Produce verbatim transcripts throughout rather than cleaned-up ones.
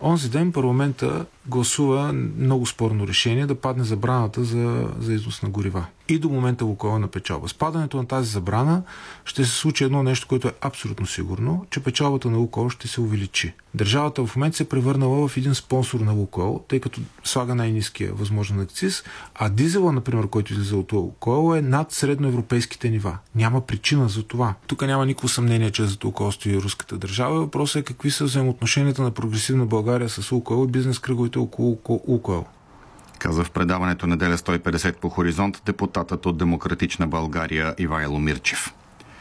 Онзи ден парламента гласува много спорно решение да падне забраната за, за износ на горива. И до момента Лукойл на печалба. С падането на тази забрана ще се случи едно нещо, което е абсолютно сигурно, че печалбата на Лукойл ще се увеличи. Държавата в момента се е превърнала в един спонсор на Лукойл, тъй като слага най-ниския възможен акциз, а дизела, например, който излиза от Лукойл, е над средноевропейските нива. Няма причина за това. Тук няма никакво съмнение, че за Лукойл стои руската държава. Въпросът е какви са взаимоотношенията на прогресивна България с Лукойл и бизнес кръговете около Лукойл. Каза в предаването Неделя сто и петдесет по Хоризонт депутатът от Демократична България Ивайло Мирчев.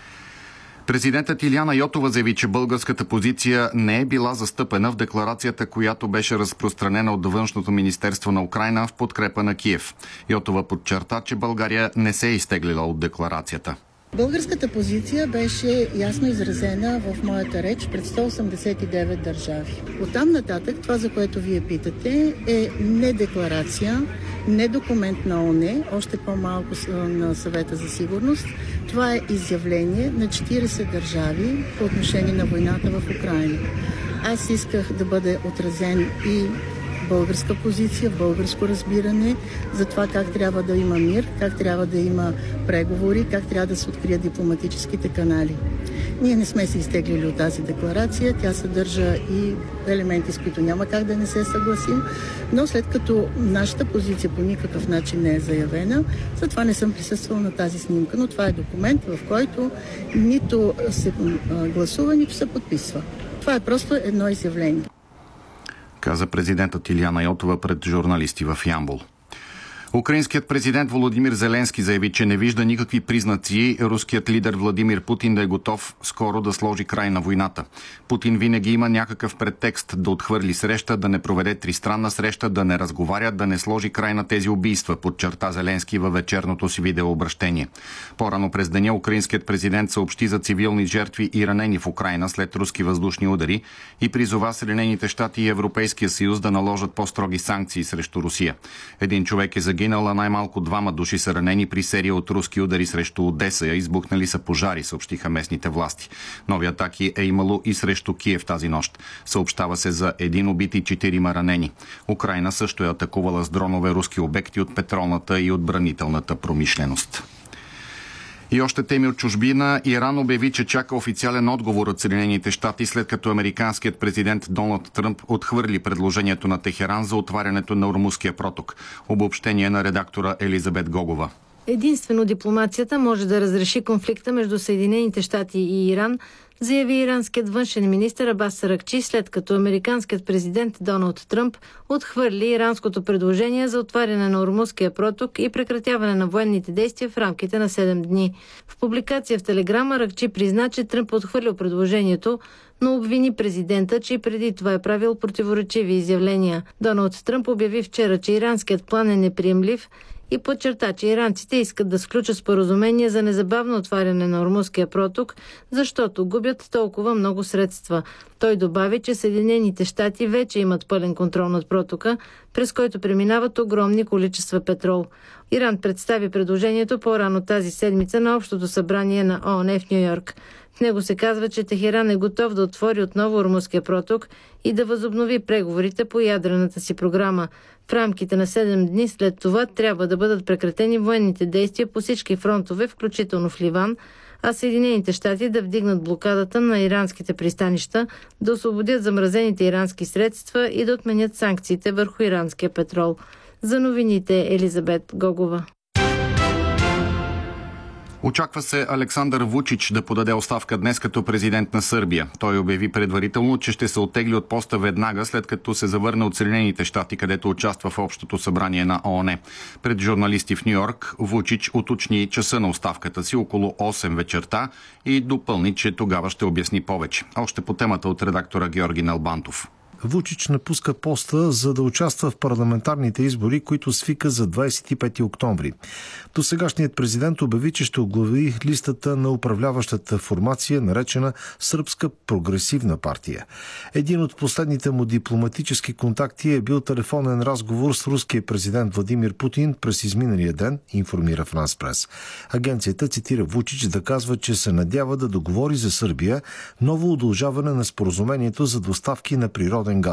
Президентът Илияна Йотова заяви, че българската позиция не е била застъпена в декларацията, която беше разпространена от Външното министерство на Украйна в подкрепа на Киев. Йотова подчерта, че България не се е изтеглила от декларацията. Българската позиция беше ясно изразена в моята реч пред сто осемдесет и девет държави. Оттам нататък, това, за което вие питате, е не декларация, не документ на ООН, още по-малко на Съвета за сигурност. Това е изявление на четиридесет държави по отношение на войната в Украйна. Аз исках да бъде отразен и българска позиция, българско разбиране за това как трябва да има мир, как трябва да има преговори, как трябва да се открият дипломатическите канали. Ние не сме се изтеглили от тази декларация, тя съдържа и елементи, с които няма как да не се съгласим, но след като нашата позиция по никакъв начин не е заявена, затова не съм присъствала на тази снимка, но това е документ, в който нито се гласува, нито се подписва. Това е просто едно изявление. Каза президентът Илияна Йотова пред журналисти в Ямбол. Украинският президент Володимир Зеленски заяви, че не вижда никакви признаци руският лидер Владимир Путин да е готов скоро да сложи край на войната. Путин винаги има някакъв претекст да отхвърли среща, да не проведе тристранна среща, да не разговаря, да не сложи край на тези убийства, подчерта Зеленски във вечерното си видеообращение. По-рано през деня украинският президент съобщи за цивилни жертви и ранени в Украйна след руски въздушни удари и призова Съединените щати и Европейския съюз да наложат по-строги санкции срещу Русия. Един човек е загинал, а най-малко двама души са ранени при серия от руски удари срещу Одеса. Избухнали са пожари, съобщиха местните власти. Нови атаки е имало и срещу Киев тази нощ. Съобщава се за един убит и четирима ранени. Украйна също е атакувала с дронове руски обекти от петролната и отбранителната промишленост. И още теми от чужбина. Иран обяви, че чака официален отговор от Съединените щати, след като американският президент Доналд Тръмп отхвърли предложението на Техеран за отварянето на Ормузския проток. Обобщение на редактора Елизабет Гогова. Единствено дипломацията може да разреши конфликта между Съединените щати и Иран, заяви иранският външен министър Абас Аракчи, след като американският президент Доналд Тръмп отхвърли иранското предложение за отваряне на Ормузския проток и прекратяване на военните действия в рамките на седем дни. В публикация в Телеграм Аракчи призна, че Тръмп отхвърлил предложението, но обвини президента, че и преди това е правил противоречиви изявления. Доналд Тръмп обяви вчера, че иранският план е неприемлив и подчерта, че иранците искат да сключат споразумение за незабавно отваряне на Ормузския проток, защото губят толкова много средства. Той добави, че Съединените щати вече имат пълен контрол над протока, през който преминават огромни количества петрол. Иран представи предложението по-рано тази седмица на Общото събрание на ООН в Ню-Йорк. В него се казва, че Техеран е готов да отвори отново Ормузския проток и да възобнови преговорите по ядрената си програма. В рамките на седем дни след това трябва да бъдат прекратени военните действия по всички фронтове, включително в Ливан, а Съединените щати да вдигнат блокадата на иранските пристанища, да освободят замразените ирански средства и да отменят санкциите върху иранския петрол. За новините Елизабет Гогова. Очаква се Александър Вучич да подаде оставка днес като президент на Сърбия. Той обяви предварително, че ще се оттегли от поста веднага, след като се завърне от Съединените щати, където участва в Общото събрание на ООН. Пред журналисти в Ню-Йорк Вучич уточни часа на оставката си около осем вечерта и допълни, че тогава ще обясни повече. Още по темата от редактора Георги Налбантов. Вучич напуска поста, за да участва в парламентарните избори, които свика за двадесет и пети октомври. Досегашният президент обяви, че ще оглави листата на управляващата формация, наречена Сръбска прогресивна партия. Един от последните му дипломатически контакти е бил телефонен разговор с руския президент Владимир Путин през изминалия ден, информира Франс Прес. Агенцията цитира Вучич да казва, че се надява да договори за Сърбия ново удължаване на споразумението за доставки на природен